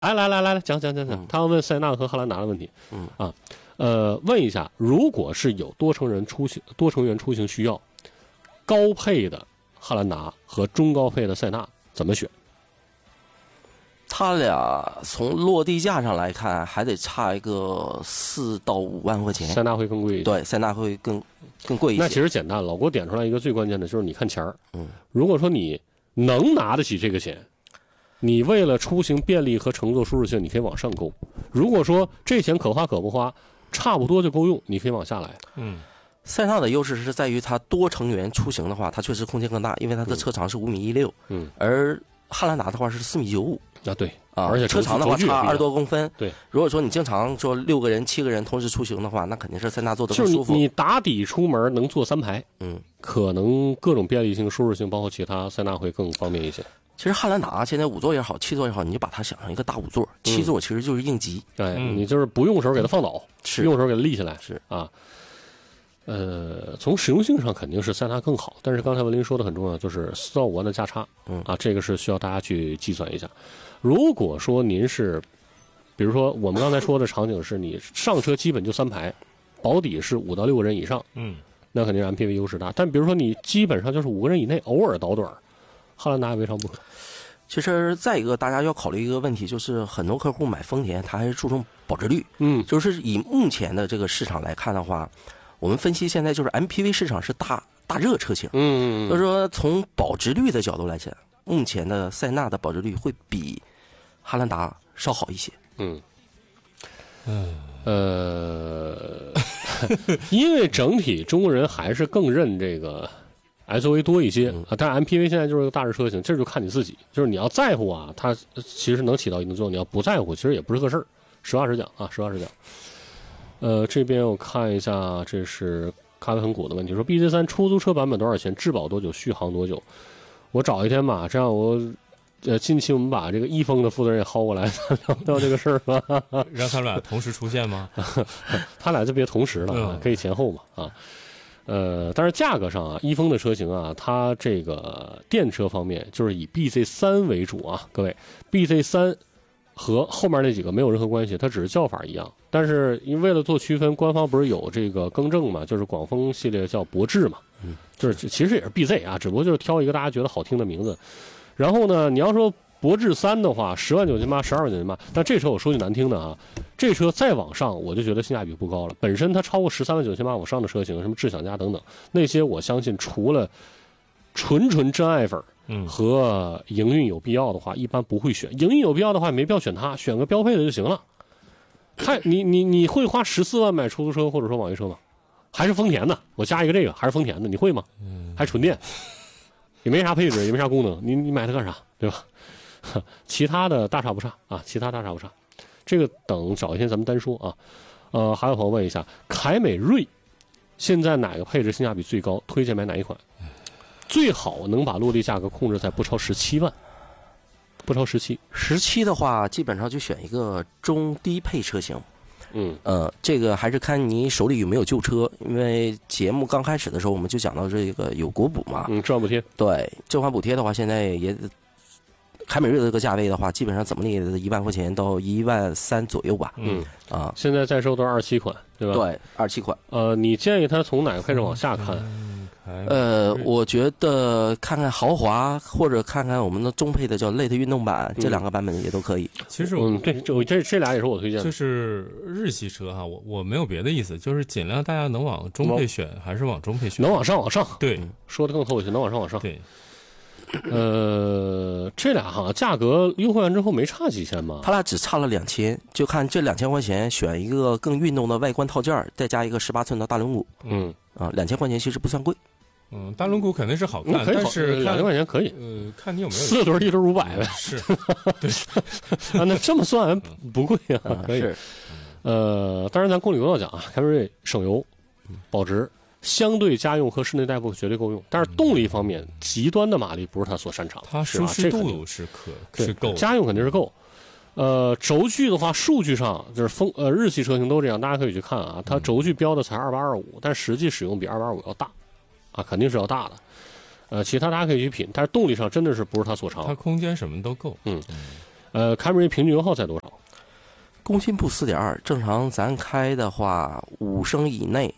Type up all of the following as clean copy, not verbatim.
来，讲，他要问塞纳和汉兰达的问题。问一下，如果是有多成员出行需要，高配的汉兰达和中高配的塞纳怎么选？ 他俩从落地价上来看，还得差一个4到5万块钱。 塞纳会更贵一点。 对，塞纳会更贵一些。 那其实简单，老郭点出来一个最关键的就是你看钱儿。如果说你能拿得起这个钱，你为了出行便利和乘坐舒适性，你可以往上勾。如果说这钱可花可不花，差不多就够用，你可以往下来。 塞纳的优势是在于它多成员出行的话，它确实空间更大，因为它的车长是5.16米。而汉兰达的话是4.95米。 对而且车长的话差20多公分。 对， 如果说你经常说6个人、7个人同时出行的话，那肯定是塞纳做的更舒服。 就是你打底出门能坐3排，可能各种便利性、舒适性，包括其他，塞纳会更方便一些。 其实汉兰达现在5座也好，7座也好，你就把它想成一个大5座，7座其实就是应急。 你就是不用手给它放倒，用手给它立起来。 是啊。从实用性上肯定是塞纳更好，但是刚才文林说的很重要，就是4到5万的价差。这个是需要大家去计算一下。如果说您是，比如说我们刚才说的场景是你上车基本就3排，保底是5到6个人以上，那肯定是 MPV 优势大。但比如说你基本上就是5个人以内，偶尔倒短，汉兰达未尝不可。 其实再一个，大家要考虑一个问题，就是很多客户买丰田，他还是注重保值率。就是以目前的这个市场来看的话，我们分析现在就是 MPV 市场是大热车型。就是说从保值率的角度来讲，目前的塞纳的保值率会比汉兰达稍好一些。 因为整体中国人还是更认这个 SUV 多一些但是 MPV 现在就是个大热车型，这就看你自己，就是你要在乎啊，它其实能起到一定作用；你要不在乎，其实也不是个事儿。实话实讲。这边我看一下，这是咖啡很苦的问题，说 BZ3 出租车版本多少钱？质保多久？续航多久？我找一天吧，这样我近期我们把这个一丰的负责人也薅过来聊聊这个事儿吧。 让他们俩同时出现吗？ 他俩就别同时了，可以前后嘛。但是价格上啊，一丰的车型啊，它这个电车方面就是以 BZ3 为主啊，各位 BZ3 和后面那几个没有任何关系，它只是叫法一样。但是因为了做区分，官方不是有这个更正嘛，就是广丰系列叫博智嘛，就是其实也是 BZ 啊，只不过就是挑一个大家觉得好听的名字。然后呢，你要说博智3的话，10万9,800、12万9,800，但这车我说句难听的啊，这车再往上我就觉得性价比不高了。本身它超过13万9,800往上的车型，什么智享家等等，那些我相信除了纯真爱粉和营运有必要的话，一般不会选。营运有必要的话，没必要选它，选个标配的就行了。看你会花14万买出租车或者说网约车吗？还是丰田的？我加一个这个，还是丰田的，你会吗？还纯电，也没啥配置，也没啥功能，你买它干啥？对吧？其他的大差不差啊，这个等找一天咱们单说啊。还有朋友问一下，凯美瑞现在哪个配置性价比最高？推荐买哪一款？最好能把落地价格控制在不超17万，不超17 的话，基本上就选一个中低配车型。这个还是看你手里有没有旧车，因为节目刚开始的时候我们就讲到这个有国补嘛， 置换补贴。 对，置换补贴的话，现在也凯美瑞的这个价位的话，基本上怎么也得1万块钱到1万3左右吧。 现在在售都是27款，对吧？ 对，27款。 你建议他从哪个配置往下看？ 我觉得看看豪华，或者看看我们的中配的叫 Lite 运动版，这2个版本也都可以。 其实对，这俩也是我推荐的。 就是日系车哈，我没有别的意思，就是尽量大家能往中配选，还是往中配选， 能往上。 对， 说的更透一些，能往上。 对。 这俩哈价格优惠完之后没差几千吧？ 他俩只差了2000，就看这2000块钱选一个更运动的外观套件，再加一个18寸的大轮毂。2000块钱其实不算贵。 大轮毂肯定是好看，但是 2000块钱可以。 看你有没有 4轮1轮500呗。 是，对那这么算不贵啊，可以。当然咱公理公道讲啊，凯美瑞省油、保值。相对家用和室内代步绝对够用，但是动力方面极端的马力不是它所擅长， 它舒适度是够， 家用肯定是够。轴距的话，数据上就是日系车型都这样，大家可以去看啊，它轴距标的才225，但实际使用比225要大啊，肯定是要大的。其他大家可以去品，但是动力上真的是不是它所长， 它空间什么都够。 凯美瑞平均油耗在多少？ 工信部4.2，正常咱开的话，5升以内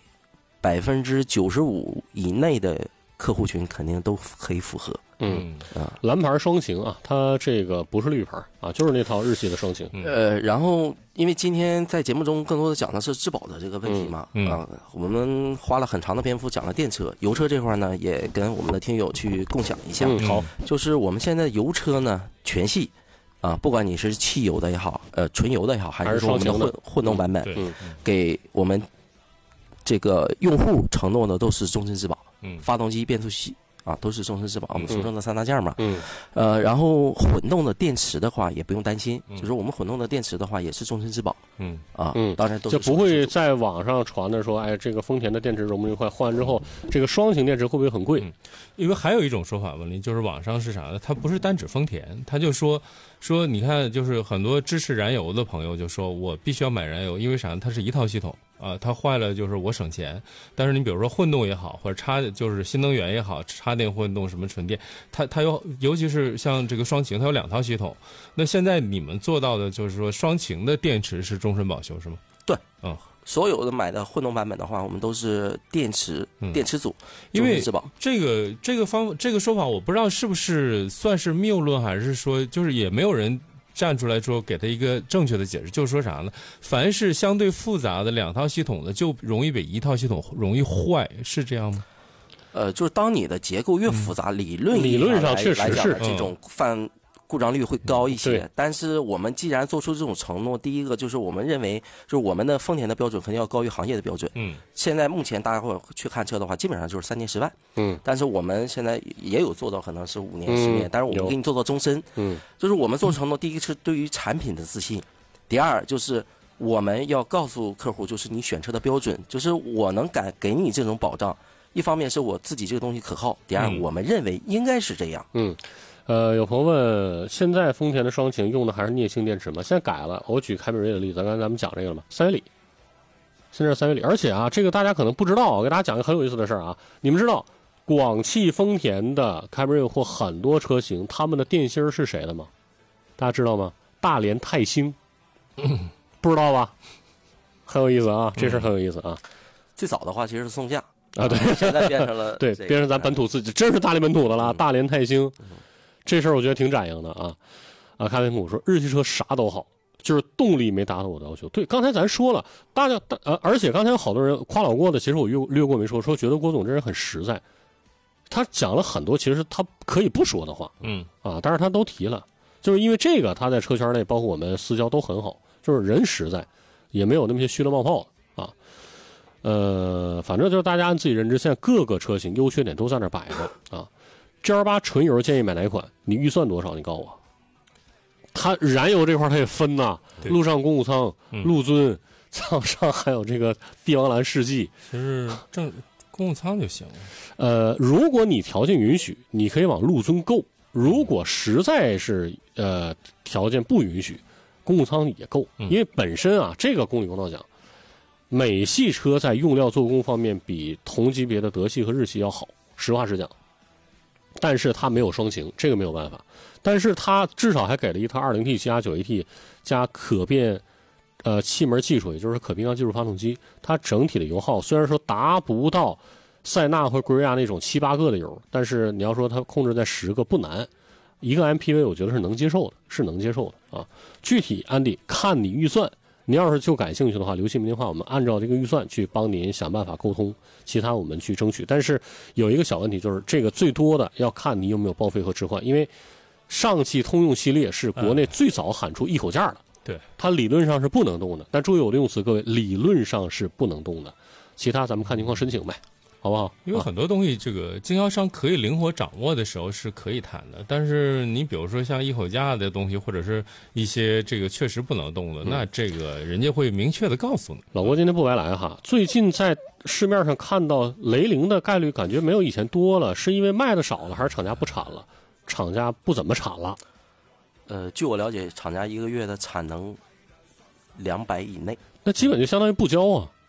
，95%以内的客户群肯定都可以符合。 蓝牌双擎啊，它这个不是绿牌啊，就是那套日系的双擎。 然后因为今天在节目中更多的讲的是质保的这个问题嘛，我们花了很长的篇幅讲了电车，油车这块呢也跟我们的听友去共享一下。 好， 就是我们现在油车呢全系啊，不管你是汽油的也好，纯油的也好，还是说我们的混动版本，给我们这个用户承诺的都是终身质保，发动机、变速器啊都是终身质保，我们俗称的3大件嘛。然后混动的电池的话也不用担心，就是我们混动的电池的话也是终身质保。当然都是就不会在网上传的说，哎，这个丰田的电池容不容易坏，换完之后这个双擎电池会不会很贵？ 因为还有一种说法，文林就是网上是啥呢？它不是单指丰田，他就说你看，就是很多支持燃油的朋友就说我必须要买燃油，因为啥呢？它是一套系统。它坏了就是我省钱，但是你比如说混动也好，或者就是新能源也好，插电混动什么纯电，它尤其是像这个双擎，它有2套系统。那现在你们做到的就是说双擎的电池是终身保修是吗？ 对，所有的买的混动版本的话，我们都是电池组， 因为这个说法，我不知道是不是算是谬论，还是说就是也没有人站出来说给他一个正确的解释，就是说啥呢？凡是相对复杂的2套系统的，就容易比1套系统容易坏，是这样吗？ 就是当你的结构越复杂，理论上确实是这种故障率会高一些。但是我们既然做出这种承诺，第一个就是我们认为，就是我们的丰田的标准肯定要高于行业的标准。现在目前大家会去看车的话，基本上就是3年10万。但是我们现在也有做到可能是5年10年，但是我们给你做到终身。就是我们做承诺，第一个是对于产品的自信，第二就是我们要告诉客户，就是你选车的标准，就是我能敢给你这种保障。一方面是我自己这个东西可靠，第二我们认为应该是这样。 有朋友问，现在丰田的双擎用的还是镍氢电池吗？现在改了，我举凯美瑞的例子，刚才咱们讲这个了嘛，3元锂，现在是3元锂，而且啊，这个大家可能不知道，我给大家讲一个很有意思的事啊，你们知道广汽丰田的凯美瑞或很多车型，他们的电芯是谁的吗？大家知道吗？大连泰兴，不知道吧？很有意思啊，这事很有意思啊。 最早的话其实是松下啊，对， 现在变成了对，变成咱本土自己，真是大连本土的了，大连泰兴。这事儿我觉得挺展映的啊！咖啡普说日系车啥都好，就是动力没达到我的要求。对，刚才咱说了，大家而且刚才有好多人夸老郭的，其实我略过没说觉得郭总这人很实在。他讲了很多其实他可以不说的话，但是他都提了，就是因为这个他在车圈内，包括我们私交都很好，就是人实在，也没有那么些虚的冒泡啊。反正就是大家按自己认知，现在各个车型优缺点都在那摆着啊。G28 纯油建议买哪款？你预算多少？你告诉我。它燃油这块它也分呐，陆上公务舱、陆尊、舱上还有这个帝王蓝世纪。 其实公务舱就行了。如果你条件允许，你可以往陆尊购；如果实在是条件不允许，公务舱也够。因为本身啊，这个公里公道讲，美系车在用料做工方面比同级别的德系和日系要好，实话实讲。但是它没有双擎，这个没有办法。但是它至少还给了一套 2.0T 加 9AT 加可变气门技术，也就是可变压技术发动机。它整体的油耗虽然说达不到塞纳或圭瑞亚那种7、8个的油，但是你要说它控制在10个不难。一个 MPV 我觉得是能接受的啊。具体安迪看你预算，您要是就感兴趣的话，留信您的话，我们按照这个预算去帮您想办法沟通，其他我们去争取。但是有一个小问题，就是这个最多的要看你有没有报废和置换，因为上汽通用系列是国内最早喊出一口价的， 对， 它理论上是不能动的。但注意我的用词，各位，理论上是不能动的，其他咱们看情况申请呗。好不好？ 因为很多东西，这个经销商可以灵活掌握的时候是可以谈的，但是你比如说像一口价的东西，或者是一些这个确实不能动的，那这个人家会明确的告诉你。 老郭今天不白来哈，最近在市面上看到雷凌的概率感觉没有以前多了，是因为卖的少了，还是厂家不产了？厂家不怎么产了。 据我了解，厂家1个月的产能200以内， 那基本就相当于不交啊。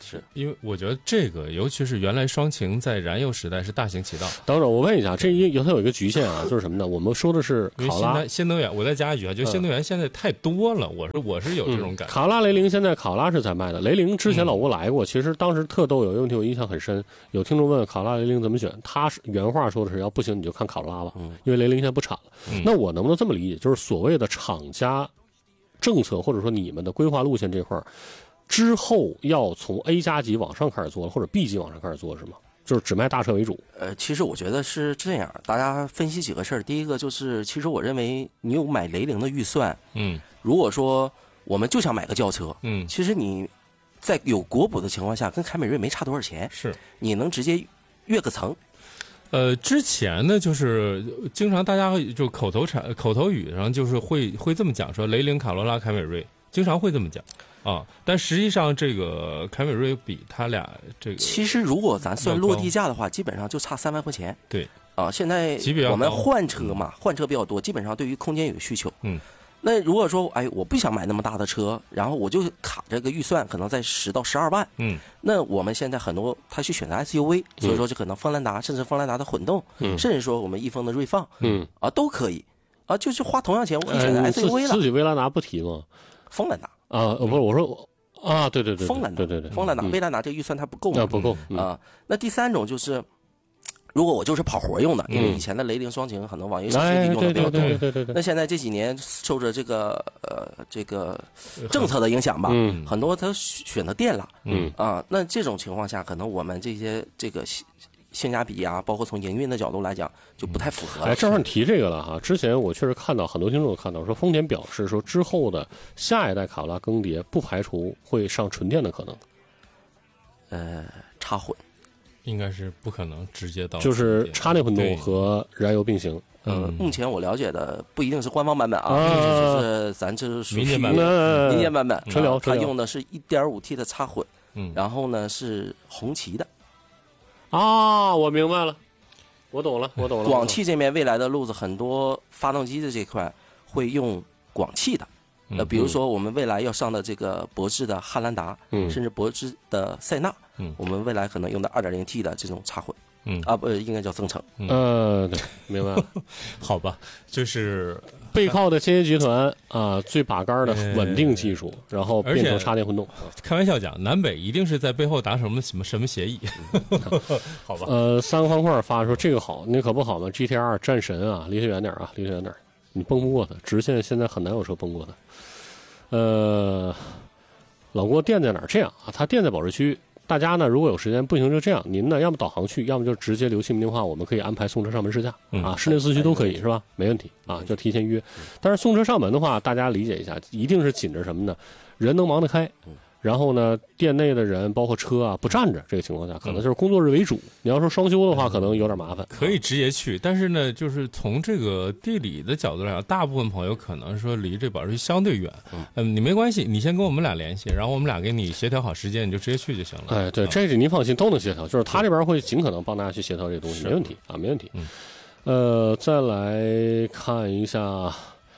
是因为我觉得这个，尤其是原来双擎在燃油时代是大行其道。 等等，我问一下，它有一个局限啊，就是什么呢？我们说的是考拉新能源，我再加一句啊，就新能源现在太多了，我是有这种感觉。 考拉雷凌现在考拉是在卖的，雷凌之前老吴来过，其实当时特逗，有一个问题我印象很深，有听众问考拉雷凌怎么选，他是原话说的是要不行你就看考拉吧，因为雷凌现在不产了。那我能不能这么理解，就是所谓的厂家政策或者说你们的规划路线这块之后要从 A 加级往上开始做了，或者 B 级往上开始做是吗？就是只卖大车为主。 其实我觉得是这样，大家分析几个事儿。第一个就是，其实我认为你有买雷凌的预算，如果说我们就想买个轿车，其实你在有国补的情况下，跟凯美瑞没差多少钱， 是你能直接跃个层。 之前呢，就是经常大家就口头语上就是会这么讲，说雷凌、卡罗拉、凯美瑞，经常会这么讲啊。但实际上，这个凯美瑞比他俩这个， 其实如果咱算落地价的话，基本上就差3万块钱。 对啊，现在我们换车嘛，换车比较多，基本上对于空间有需求。那如果说我不想买那么大的车，然后我就卡这个预算，可能在10到12万。那我们现在很多他去选择 SUV，所以说就可能锋兰达，甚至锋兰达的混动，甚至说我们易风的锐放，都可以啊，就是花同样钱我可以选择 SUV 了。 自己威兰达不提吗？ 锋兰达啊，不是我说啊，对， 锋兰达，对，锋兰达，威兰达这个预算它不够嘛， 不够啊。那第三种就是。如果我就是跑活用的，因为以前的雷凌双擎可能网约车基地用的比较多， 对。 那现在这几年受着这个政策的影响吧，很多他选择电了，那这种情况下，可能我们这个性价比啊，包括从营运的角度来讲，就不太符合。 正好你提这个了哈，之前我确实看到很多听众看到说，丰田表示说之后的下一代卡罗拉更迭不排除会上纯电的可能， 插混。 应该是不可能直接到， 就是插电混动和燃油并行。 目前我了解的不一定是官方版本啊，就是咱这是属于民间版本，它用的是 1.5T 的插混，然后呢是红旗的。 啊，我明白了，我懂了。 广汽这边未来的路子，很多发动机的这块会用广汽的。比如说我们未来要上的这个博智的汉兰达，甚至博智的塞纳，我们未来可能用的 2.0T 的这种插混，不应该叫增程。 对，明白了。 好吧，就是背靠的千叶集团啊，最把杆的稳定技术，然后变成插电混动。 开玩笑讲，南北一定是在背后达成什么协议？好吧。 3个方块发说这个好，那可不好吗 ？GTR 战神啊，离他远点啊，离他远点。你蹦不过它，直线现在很难有车蹦过它。老郭店在哪儿？这样啊，他店在保时区。大家呢，如果有时间，不行就这样，您呢要么导航去，要么就直接留姓名电话，我们可以安排送车上门试驾啊，室内四驱都可以是吧？没问题啊，就提前约。但是送车上门的话，大家理解一下，一定是紧着什么呢？人能忙得开。然后呢，店内的人包括车啊不站着，这个情况下可能就是工作日为主。你要说双休的话，可能有点麻烦。 可以直接去，但是呢，就是从这个地理的角度来讲，大部分朋友可能说离这保时区相对远。你没关系，你先跟我们俩联系，然后我们俩给你协调好时间，你就直接去就行了。 对，这个您放心，都能协调。就是他这边会尽可能帮大家去协调这个东西，没问题啊，没问题。再来看一下，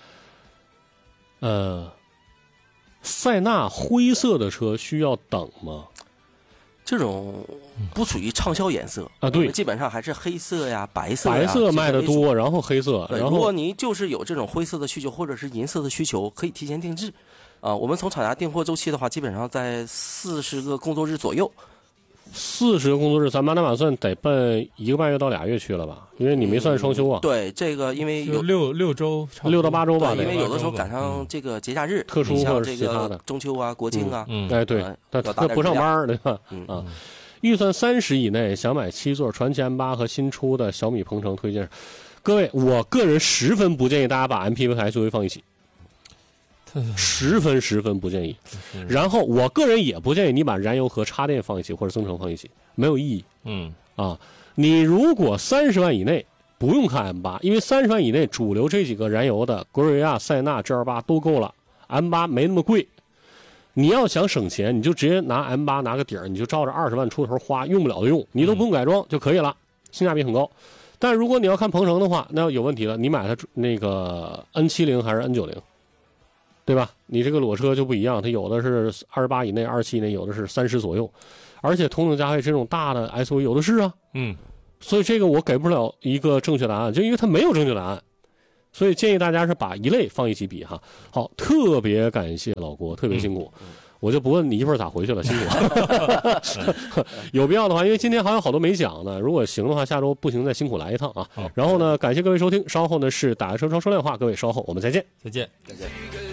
塞纳灰色的车需要等吗？ 这种不属于畅销颜色啊，对， 基本上还是黑色呀、白色呀。 白色卖的多，然后黑色。然后如果您就是有这种灰色的需求或者是银色的需求，可以提前定制。我们从厂家订货周期的话，基本上在40个工作日左右。 40个工作日，咱满打满算得奔1个半月到2月去了吧？因为你没算双休啊。 对，这个因为有 6周 ，6到8周吧。 因为有的时候赶上这个节假日， 特殊或者其他的中秋啊、国庆啊。 对，他不上班对吧？预算30以内，想买7座传奇 M8和新出的小米鹏程推荐。各位，我个人十分不建议大家把 MPV 和 SUV 放一起。十分不建议。然后我个人也不建议你把燃油和插电放一起或者增程放一起，没有意义。你如果30万以内不用看 M8， 因为30万以内主流这几个燃油的格瑞亚、塞纳、GL8都够了， M8 没那么贵。你要想省钱，你就直接拿 M8 拿个底儿，你就照着20万出头花，用不了的用，你都不用改装就可以了，性价比很高。但如果你要看鹏程的话，那有问题了，你买它那个 N70 还是 N90？ 对吧？你这个裸车就不一样，它有的是28以内、27以内，有的是30左右，而且同等价位这种大的 SUV 有的是啊。所以这个我给不了一个正确答案，就因为它没有正确答案。所以建议大家是把一类放一起比哈。好，特别感谢老郭，特别辛苦。我就不问你一会儿咋回去了，辛苦。有必要的话，因为今天还有好多没讲呢，如果行的话，下周不行再辛苦来一趟啊。然后呢，感谢各位收听，稍后呢是打车窗说亮话，各位稍后我们再见， 再见。